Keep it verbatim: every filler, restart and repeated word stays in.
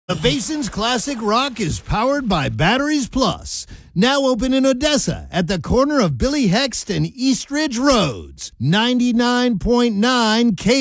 The Basin's Classic Rock is powered by Batteries Plus. Now open in Odessa at the corner of Billy Hext and East Ridge Roads. ninety-nine point nine K